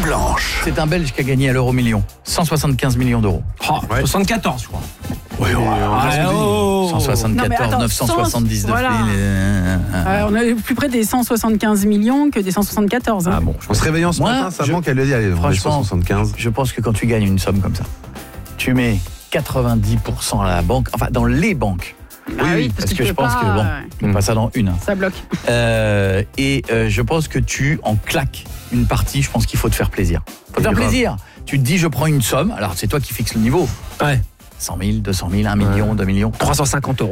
Blanche. C'est un Belge qui a gagné à l'euro million. 175 millions d'euros. 74, je crois. Oui, 174, Non, mais attends, 979 000. voilà. On est plus près des 175 millions que des 174. Ah bon, En se réveillant ce Moi, matin, ça manque, elle lui a dit, allez, franchement, 75. je pense que quand tu gagnes une somme comme ça, tu mets 90% à la banque, enfin dans les banques. Parce que tu je peux pense pas, que bon, pas ça dans une. ça bloque. Je pense que tu en claques une partie. Je pense qu'il faut te faire plaisir. Faut te faire plaisir. Tu te dis, je prends une somme. Alors c'est toi qui fixes le niveau. Ouais. 100 000, 200 000, 1 million, 2 millions. 350 €.